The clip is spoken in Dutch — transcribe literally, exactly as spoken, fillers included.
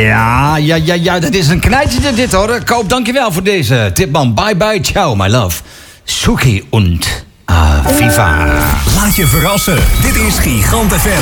Ja, ja, ja, ja, dat is een knijtje dit hoor. Koop, dankjewel voor deze tip, man. Bye bye, ciao, my love. Suki und Aviva. Laat je verrassen. Dit is Gigant F M.